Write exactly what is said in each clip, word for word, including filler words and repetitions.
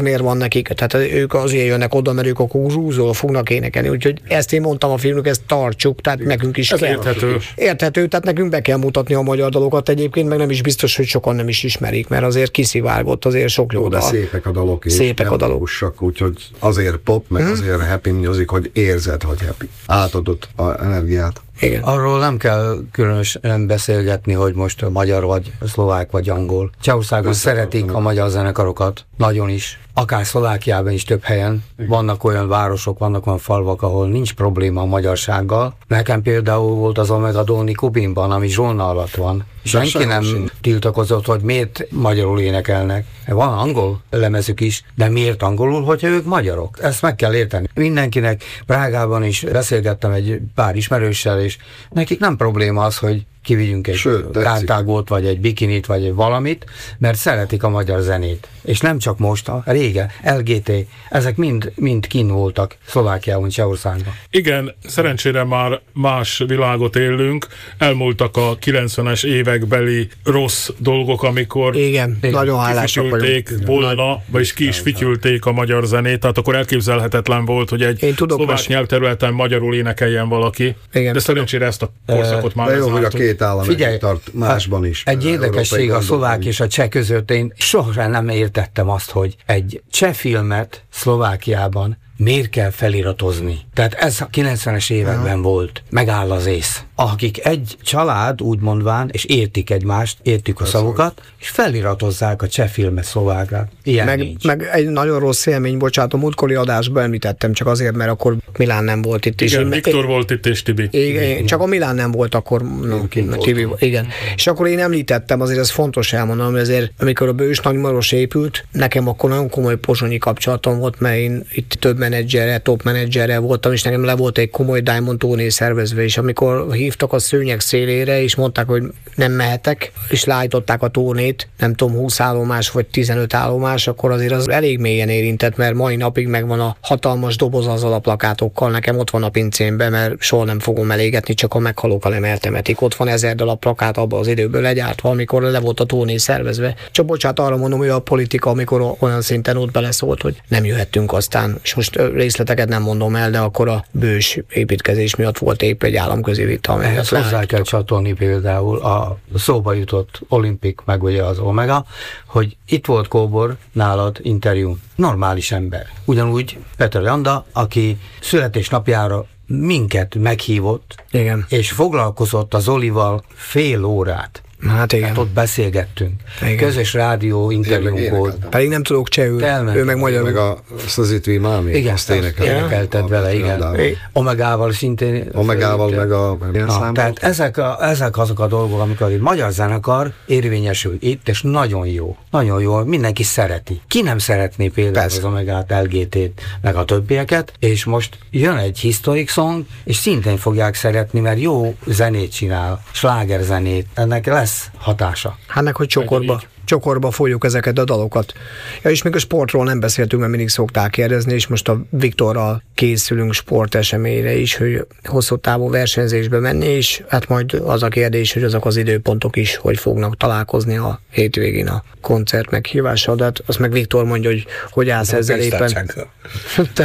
miért van nekik, tehát ők azért jönnek oda, mert ők a grúzul fognak énekelni, úgyhogy ezt én mondtam a filmnek, ezt tartsuk, tehát igen. nekünk is ez kell. Érthető. Érthető, tehát nekünk be kell mutatni a magyar dalokat egyébként, meg nem is biztos, hogy sokan nem is ismerik, mert azért kiszivárgott azért sok jó dal. De szépek a dalok és szépek a dalok. Úgyhogy azért pop, meg hmm. azért happy music, hogy érzed, hogy happy. Átadott az energiát. Igen. Arról nem kell különösen beszélgetni, hogy most magyar vagy szlovák vagy angol. Csehországban szeretik a magyar zenekarokat, nagyon is. Akár Szlovákiában is több helyen. Igen. Vannak olyan városok, vannak olyan falvak, ahol nincs probléma a magyarsággal. Nekem például volt az Omega Dóni Kubinban, ami zsolna alatt van. Senki nem tiltakozott, hogy miért magyarul énekelnek. Van angol lemezük is, de miért angolul, hogyha ők magyarok? Ezt meg kell érteni. Mindenkinek, Prágában is beszélgettem egy pár ismerőssel, és nekik nem probléma az, hogy kivigyünk egy kártágót, vagy egy bikinit, vagy egy valamit, mert szeretik a magyar zenét. És nem csak most, a régen, el gé té, ezek mind, mind kint voltak Szlovákiában, Csehországban. Igen, szerencsére már más világot élünk, elmúltak a kilencvenes évekbeli rossz dolgok, amikor igen, nagyon hálásak vagyunk. volna, vagyis ki is fityülték a magyar zenét, tehát akkor elképzelhetetlen volt, hogy egy szlovák nyelvterületen magyarul énekeljen valaki, igen. de szerencsére ezt a korszakot már lezártuk. Állam Figyelj, tart másban is. Egy érdekesség a szlovák és a cseh között, én soha nem értettem azt, hogy egy cseh filmet Szlovákiában miért kell feliratozni. Tehát ez a kilencvenes években ja. volt. Megáll az ész. Akik egy család, úgy mondván, és értik egymást, értik a szavokat, és feliratozzák a cseh filmet szlovákra. Ilyen meg, nincs. Meg egy nagyon rossz élmény, bocsánat, a múltkori adásban említettem, csak azért, mert akkor Milán nem volt itt. Igen, és Viktor volt itt, és Tibi. Igen, igen. Csak a Milán nem volt akkor. No, Tibi, igen. És akkor én említettem, azért ez fontos elmondanom, azért amikor a Bős Nagymaros épült, nekem akkor nagyon komoly pozsonyi kapcsolatom volt, mert én itt több menedzserrel, top menedzserrel voltam, és nekem le volt egy komoly Diamond turné szervezve, és amikor hívtak a szőnyeg szélére, és mondták, hogy nem mehetek, és leállították a turnét, nem tudom, húsz állomás vagy tizenöt állomás, akkor azért az elég mélyen érintett, mert mai napig megvan a hatalmas doboz azzal a plakátokkal, nekem ott van a pincémben, mert soha nem fogom elégetni, csak a meghalók, nem eltemetik. Ott van ezer darab plakát abban az időből legyártva, amikor le volt a turné szervezve. Csak bocsánat, arra mondom, hogy a politika, amikor olyan szinten ott beleszólt, hogy nem jöhettünk aztán, és most részleteket nem mondom el, de akkor a Bős építkezés miatt volt épp egy államközi vita. Ezt hozzá kell csatolni például a szóba jutott Olimpik, meg ugye az Omega, hogy itt volt Kóbor nálad interjú. Normális ember. Ugyanúgy Peter Janda, aki születésnapjára minket meghívott, igen. és foglalkozott az Olival fél órát. Hát igen. Hát ott beszélgettünk. Igen. Közös rádió interjúnk volt. Pedig nem tudok csehül, ő meg magyarul. Meg a Szazitvi Mámi. Igen, azt énekelted vele, igen. Omegával szintén. Omegával meg a... Na, tehát ezek, a, ezek azok a dolgok, amikor egy magyar zenekar érvényesül itt, és nagyon jó. Nagyon jó, mindenki szereti. Ki nem szeretné például Persze. az Omegát, el gé tét, meg a többieket, és most jön egy historic song, és szintén fogják szeretni, mert jó zenét csinál, slágerzenét. Ennek lesz hatása. Hát meg, hogy csokorba, csokorba folyjuk ezeket a dalokat. Ja, és még a sportról nem beszéltünk, mert mindig szokták kérdezni, és most a Viktorral készülünk sporteseményre is, hogy hosszú távú versenyzésbe menni, és hát majd az a kérdés, hogy azok az időpontok is, hogy fognak találkozni a hétvégén a koncert meghívással, de azt meg Viktor mondja, hogy hogy állsz ezzel éppen. Te.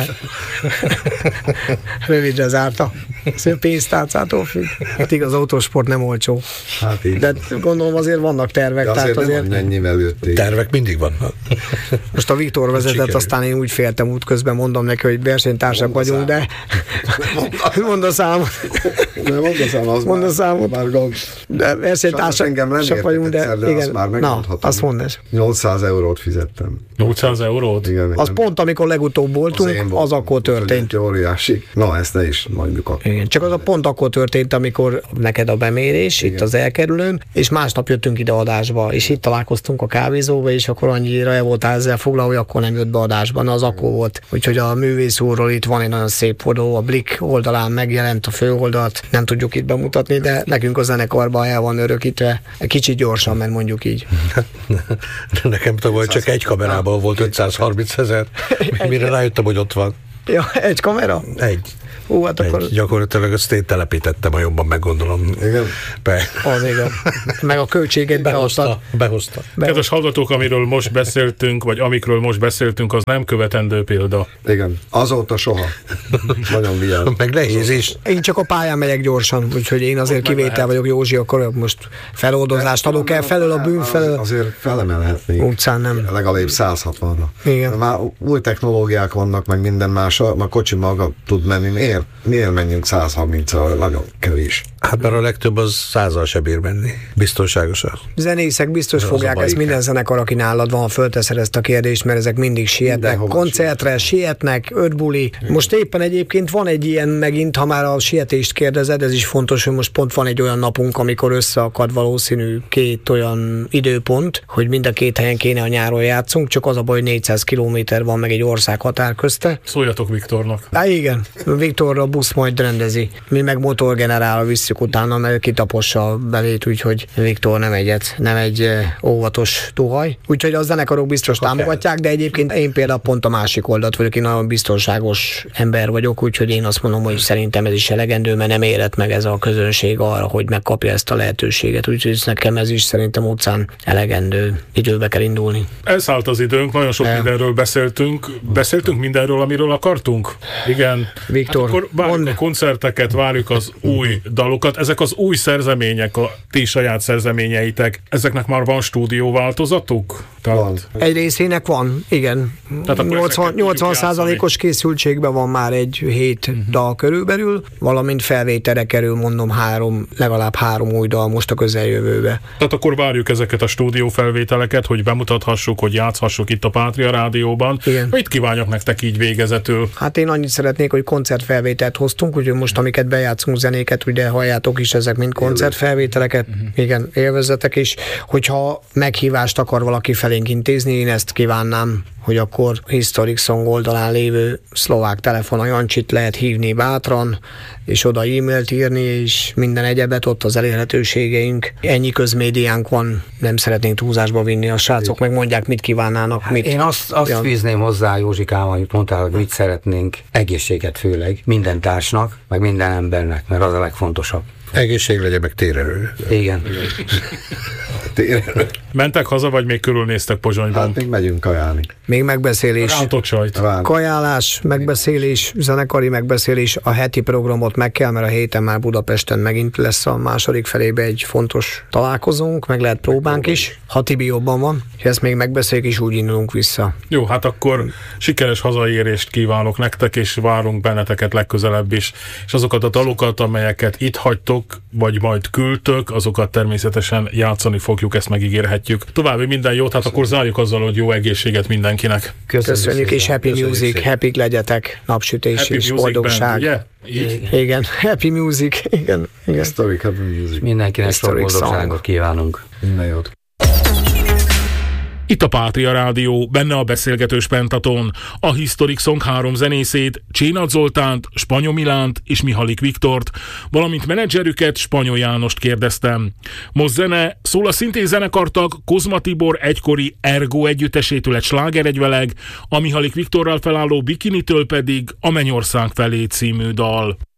Rövidre zárta. Pénztárcától függ. Hát igaz, az autósport nem olcsó. Hát így. De gondolom azért vannak tervek. De azért, tehát azért nem ennyivel jötték. Tervek mindig vannak. Most a Viktor vezetett, aztán én úgy féltem útközben, mondom neki, hogy versenytársak vagyunk, de mondd a számot. Nem, mondd a számot. Mondd a számot. Már gond. De versenytársak vagyunk, de, de igen. Azt már megmondhatom. Na, azt mondd ez. nyolcszáz eurót fizettem. nyolcszáz eurót? Igen. Az pont, amikor legutóbb voltunk, az, az akkor történt. Óriási. Na, ezt ne is mondjuk akkor. Igen, csak az a pont akkor történt, amikor neked a bemérés, igen. itt az elkerülőn, és másnap jöttünk ide adásba, és itt találkoztunk a kávézóba, és akkor annyira el voltál ezzel foglalva, hogy akkor nem jött be adásban, az akkor volt. Úgyhogy a művész úrról itt van egy nagyon szép fotó, a Blick oldalán megjelent a főoldalt, nem tudjuk itt bemutatni, de nekünk a zenekarban el van örökítve. Kicsit gyorsan, mert mondjuk így. Nekem tavaly csak egy kamerában volt ötszázharminc ezer, mire rájöttem, hogy ott van. Ja, egy kamera? Egy. Ó, hát akkor... Egy, gyakorlatilag azt én telepítettem, ha jobban meggondolom. Igen. Be. Az igen. Meg a költségét behozta. Behozta. Kedves hallgatók, amiről most beszéltünk, vagy amikről most beszéltünk, az nem követendő példa. Igen. Azóta soha. Nagyon vigyázz. Meg nehéz is. Én csak a pályán megyek gyorsan, úgyhogy én azért kivétel vagyok, Józsi, akkor most feloldozást adok el, felől a bűn, felől... Azért felemelhetnék. Utcán nem. Legalább száz hatvanra. Igen. Már új technológiák vannak, meg minden más, a kocsi maga tud menni. Miért, miért menjünk száz harmincra? Nagyon kevés. Hát mert a legtöbb az százal se bír menni. Biztonságosan. Zenészek biztos az fogják, ezt minden zenekar, aki nálad van, fölteszel ezt a kérdést, mert ezek mindig sietnek. Koncertre sietnek, öt buli. Most éppen egyébként van egy ilyen megint, ha már a sietést kérdezed, ez is fontos, hogy most pont van egy olyan napunk, amikor összeakad valószínű két olyan időpont, hogy mind a két helyen kéne a nyáron játszunk, csak az a baj, hogy négyszáz kilométer van, meg egy ország határ közte. Szóljatok Viktornak. Há, igen, Viktorra a busz majd rendezi. Mi meg motorgenerálva visszük utána, mert kitapossa a belét, úgyhogy Viktor nem egyet, nem egy óvatos tuhaj. Úgyhogy a zenekarok biztos okay. támogatják, de egyébként én például pont a másik oldalt vagyok, én nagyon biztonságos ember vagyok, úgyhogy én azt mondom, hogy szerintem ez is elegendő, mert nem érett meg ez a közönség arra, hogy megkapja ezt a lehetőséget, úgyhogy nekem ez is szerintem utcán elegendő, időbe kell indulni. Elszállt az időnk, nagyon sok El. mindenről beszéltünk. Beszéltünk mindenről, amiről akartunk? Igen. Viktor, hát akkor várjuk mond. a koncerteket, várjuk az új dalokat. Ezek az új szerzemények, a ti saját szerzeményeitek, ezeknek már van stúdió változatuk? Tehát... Van. Egy részének van, igen. nyolcvan százalékos készültségben van már egy hét uh-huh. dal körülbelül, valamint felvételre kerül, mondom, három, legalább három új dal most a közeljövőbe. Tehát akkor várjuk ezeket a stúdió felvételeket, hogy bemutathassuk, hogy játszhassuk itt a Pátria Rádióban. Igen. Mit kívánjak nektek így végezetül? Hát én annyit szeretnék, hogy koncertfelvételt hoztunk, úgyhogy most, amiket bejátszunk zenéket, ugye halljátok is, ezek mind koncertfelvételeket, uh-huh. igen, élvezetek is. Hogyha meghívást akar valaki felénk intézni, én ezt kívánnám, hogy akkor Historic Song oldalán lévő szlovák telefon a Jancsit lehet hívni bátran, és oda e-mailt írni, és minden egyebet, ott az elérhetőségeink. Ennyi közmédiánk van, nem szeretnénk túlzásba vinni, a srácok megmondják, mit kívánnának. Hát mit. Én azt, azt ja. fűzném hozzá, Józsikám, amit mondtál, hogy mit szeretnénk, egészséget főleg, minden társnak, meg minden embernek, mert az a legfontosabb. Egészség legyen, meg térerő. Igen. Térerő. Mentek haza, vagy még körülnéztek Pozsonyban? Hát még megyünk kajálni. Még megbeszélés. Rántott sajt. Kajálás, megbeszélés, zenekari megbeszélés. A heti programot meg kell, mert a héten már Budapesten megint lesz a második felébe egy fontos találkozónk, meg lehet próbánk is. Ha Tibi jobban van, és ezt még megbeszéljük, és úgy indulunk vissza. Jó, hát akkor sikeres hazaérést kívánok nektek, és várunk benneteket legközelebb is. És azokat a dalokat, amelyeket itt hagytok, vagy majd küldtök, azokat természetesen játszani fogjuk, ezt megígérhetjük. További minden jót, hát akkor zárjuk azzal, hogy jó egészséget mindenkinek. Köszönjük, Köszönjük és happy Köszönjük music, szépen. Happy legyetek, napsütés happy és boldogság. Band, igen? igen, happy music, igen. igen. Historic happy music. Mindenkinek sok boldogságot kívánunk. Minden jót. Itt a Pátria Rádió, benne a beszélgetős Pentaton. A Historic Song három zenészét, Csénat Zoltánt, Spanyol Milánt és Mihalik Viktort, valamint menedzserüket, Spanyol Jánost kérdeztem. Most zene, szól a szintén zenekartag Kozma Tibor egykori Ergo együttesétől egy slágeregyveleg, a Mihalik Viktorral felálló Bikinitől pedig a Mennyország felé című dal.